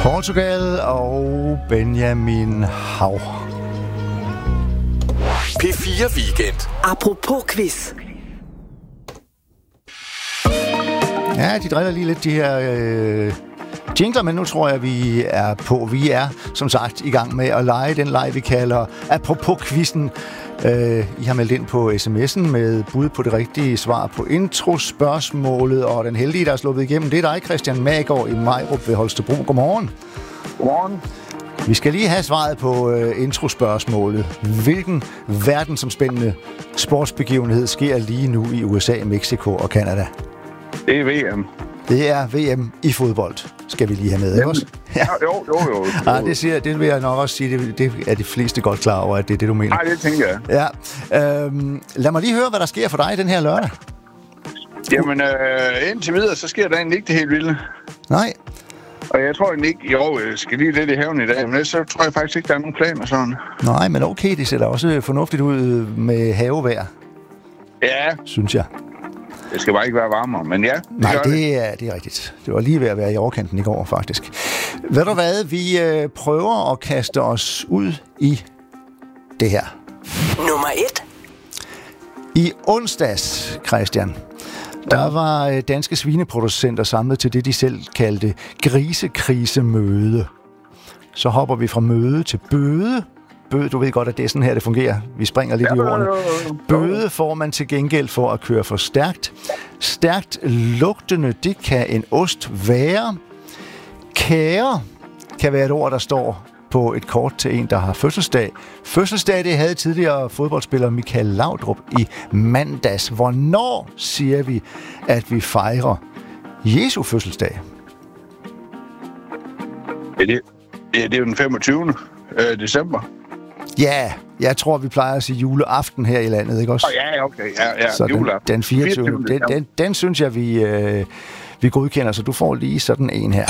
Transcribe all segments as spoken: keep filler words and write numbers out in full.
Portugal og Benjamin Hav. P fire Weekend. Apropos quiz. Ja, de driller lige lidt de her øh, jingler, men nu tror jeg, vi er på. Vi er, som sagt, i gang med at lege den leg, vi kalder Apropos quizzen. Øh, I har meldt ind på sms'en med bud på det rigtige svar på introspørgsmålet, og den heldige, der er sluppet igennem, det er dig, Christian Magård i Majrup ved Holstebro. Godmorgen. Godmorgen. Vi skal lige have svaret på øh, introspørgsmålet. Hvilken verdensomspændende sportsbegivenhed sker lige nu i U S A, Mexico og Canada? Det er V M. Det er V M i fodbold, skal vi lige have med, ikke også? Ja. Jo, jo, jo. jo. Ah, det, siger, det vil jeg nok også sige, det, det er de fleste godt klar over, at det er det, du mener. Nej, det tænker jeg. Ja. Øhm, lad mig lige høre, hvad der sker for dig den her lørdag. Jamen, øh, indtil videre, så sker der egentlig ikke det helt vilde. Nej. Og jeg tror egentlig ikke, jo, jeg skal lige lidt i haven i dag, men så tror jeg faktisk ikke, der er nogen planer sådan. Nej, men okay, det ser da også fornuftigt ud med havevejr. Ja. Synes jeg. Det skal bare ikke være varmere, men ja. Det Nej, det er, det er rigtigt. Det var lige ved at være i overkanten i går, faktisk. Ved du hvad, vi øh, prøver at kaste os ud i det her. Nummer et. I onsdags, Christian, der var danske svineproducenter samlet til det, de selv kaldte grisekrisemøde. Så hopper vi fra møde til bøde. Bøde, du ved godt, at det er sådan her, det fungerer. Vi springer lidt ja, i ordene. Bøde får man til gengæld for at køre for stærkt. Stærkt lugtende, det kan en ost være. Kære kan være et ord, der står på et kort til en, der har fødselsdag. Fødselsdag, det havde tidligere fodboldspiller Michael Laudrup i mandags. Hvornår siger vi, at vi fejrer Jesu fødselsdag? Ja, det, ja, det er jo den femogtyvende december. Ja, jeg tror, vi plejer at sige juleaften her i landet, ikke også? Oh, ja, okay. Ja, ja. Så den, den fireogtyvende Den, den, den synes jeg, vi, øh, vi godkender, så du får lige sådan en her.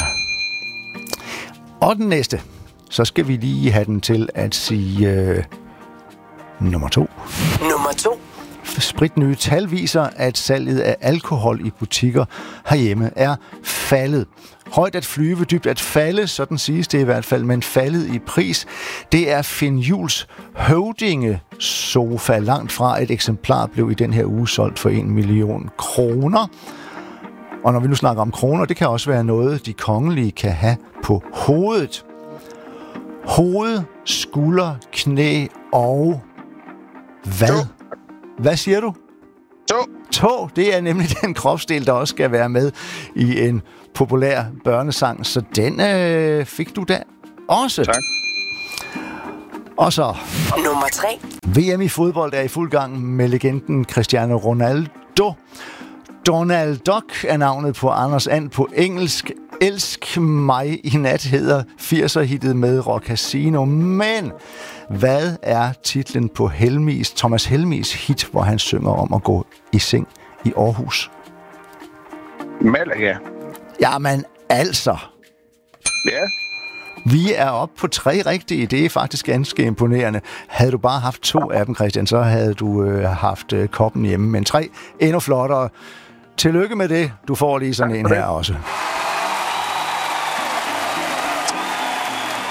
Og den næste, så skal vi lige have den til at sige øh, nummer to. Nummer to. Spritnye tal viser, at salget af alkohol i butikker herhjemme er faldet. Højt at flyve, dybt at falde, sådan siges det i hvert fald, men faldet i pris, det er Finn Juhls høvdingesofa. Langt fra et eksemplar blev i den her uge solgt for en million kroner. Og når vi nu snakker om kroner, det kan også være noget, de kongelige kan have på hovedet. Hoved, skulder, knæ og hvad? To. Hvad siger du? To. To, det er nemlig den kropsdel, der også skal være med i en populær børnesang, så den øh, fik du da også. Tak. Og så nummer tre. V M i fodbold er i fuld gang med legenden Cristiano Ronaldo. Donald Duck er navnet på Anders And på engelsk. Elsk mig i nat hedder firser-hittet med Rock Casino. Men hvad er titlen på Helmis, Thomas Helmis hit, hvor han synger om at gå i seng i Aarhus? Malaga. Jamen altså. Ja. Vi er oppe på tre rigtige. Det er faktisk ganske imponerende. Havde du bare haft to af dem, Christian, så havde du øh, haft øh, koppen hjemme. Men tre, endnu flottere. Tillykke med det. Du får lige sådan en her også.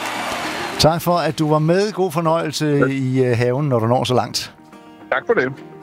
Tak for, at du var med. God fornøjelse i øh, haven, når du når så langt. Tak for det.